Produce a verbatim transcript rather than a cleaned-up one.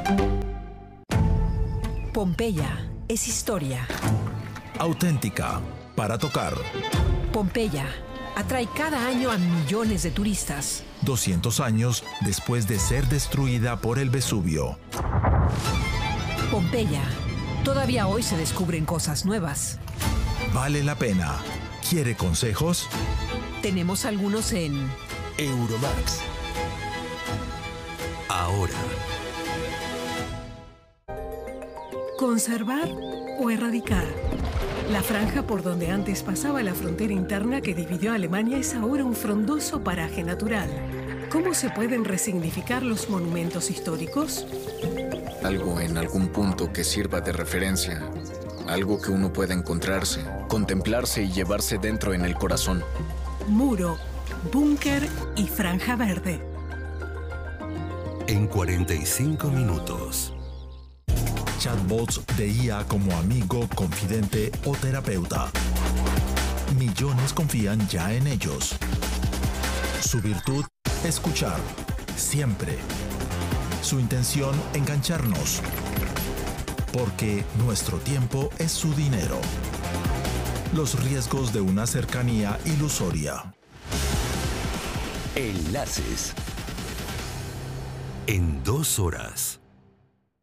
Pompeya es historia. Auténtica, para tocar. Pompeya atrae cada año a millones de turistas. doscientos años después de ser destruida por el Vesubio. Pompeya. Todavía hoy se descubren cosas nuevas. Vale la pena. ¿Quiere consejos? Tenemos algunos en Euromax. Ahora. Conservar o erradicar. La franja por donde antes pasaba la frontera interna que dividió a Alemania es ahora un frondoso paraje natural. ¿Cómo se pueden resignificar los monumentos históricos? Algo en algún punto que sirva de referencia. Algo que uno pueda encontrarse, contemplarse y llevarse dentro en el corazón. Muro, búnker y franja verde. En cuarenta y cinco minutos. Chatbots de I A como amigo, confidente o terapeuta. Millones confían ya en ellos. Su virtud, escuchar. Siempre. Su intención, engancharnos. Porque nuestro tiempo es su dinero. Los riesgos de una cercanía ilusoria. Enlaces. En dos horas.